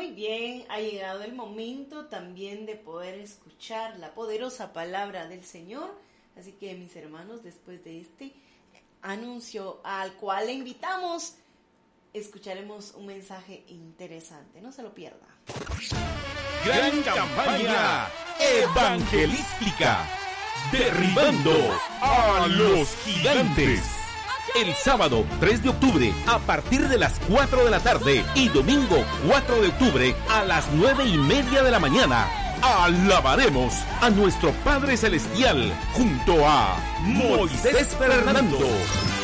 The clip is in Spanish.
Muy bien, ha llegado el momento también de poder escuchar la poderosa palabra del Señor. Así que mis hermanos, después de este anuncio al cual le invitamos, escucharemos un mensaje interesante. No se lo pierda. Gran campaña evangelística, derribando a los gigantes. El sábado 3 de octubre a partir de las 4 de la tarde y domingo 4 de octubre a las 9:30 de la mañana. Alabaremos a nuestro Padre Celestial junto a Moisés Fernando.